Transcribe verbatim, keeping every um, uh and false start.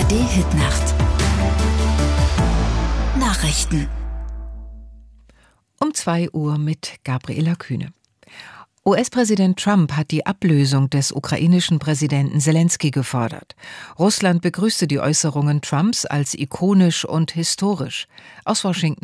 A R D-Hitnacht. Nachrichten. Um zwei Uhr mit Gabriela Kühne. U S-Präsident Trump hat die Ablösung des ukrainischen Präsidenten Selenskyj gefordert. Russland begrüßte die Äußerungen Trumps als ikonisch und historisch. Aus Washington